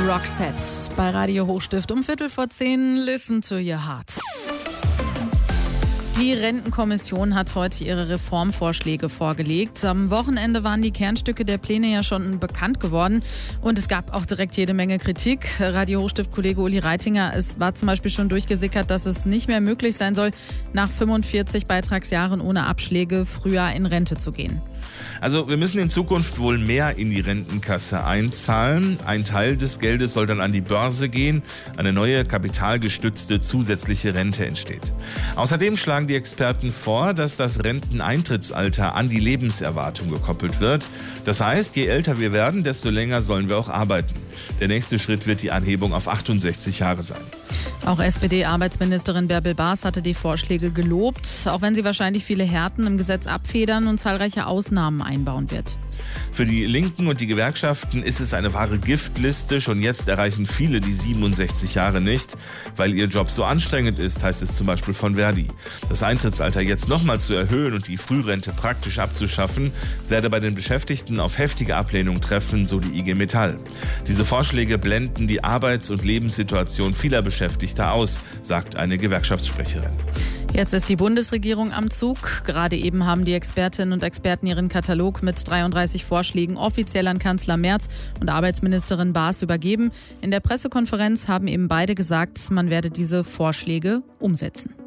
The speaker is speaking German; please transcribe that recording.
Roxette bei Radio Hochstift um 9:15. Listen to your heart. Die Rentenkommission hat heute ihre Reformvorschläge vorgelegt. Am Wochenende waren die Kernstücke der Pläne ja schon bekannt geworden und es gab auch direkt jede Menge Kritik. Radio Hochstift-Kollege Uli Reitinger, es war zum Beispiel schon durchgesickert, dass es nicht mehr möglich sein soll, nach 45 Beitragsjahren ohne Abschläge früher in Rente zu gehen. Also wir müssen in Zukunft wohl mehr in die Rentenkasse einzahlen. Ein Teil des Geldes soll dann an die Börse gehen. Eine neue kapitalgestützte zusätzliche Rente entsteht. Außerdem schlagen die Experten vor, dass das Renteneintrittsalter an die Lebenserwartung gekoppelt wird. Das heißt, je älter wir werden, desto länger sollen wir auch arbeiten. Der nächste Schritt wird die Anhebung auf 68 Jahre sein. Auch SPD-Arbeitsministerin Bärbel Baas hatte die Vorschläge gelobt, auch wenn sie wahrscheinlich viele Härten im Gesetz abfedern und zahlreiche Ausnahmen einbauen wird. Für die Linken und die Gewerkschaften ist es eine wahre Giftliste. Schon jetzt erreichen viele die 67 Jahre nicht, weil ihr Job so anstrengend ist, heißt es zum Beispiel von Verdi. Das Eintrittsalter jetzt nochmal zu erhöhen und die Frührente praktisch abzuschaffen, werde bei den Beschäftigten auf heftige Ablehnung treffen, so die IG Metall. Diese Vorschläge blenden die Arbeits- und Lebenssituation vieler Beschäftigter aus, sagt eine Gewerkschaftssprecherin. Jetzt ist die Bundesregierung am Zug. Gerade eben haben die Expertinnen und Experten ihren Katalog mit 33 Vorschlägen offiziell an Kanzler Merz und Arbeitsministerin Baas übergeben. In der Pressekonferenz haben eben beide gesagt, man werde diese Vorschläge umsetzen.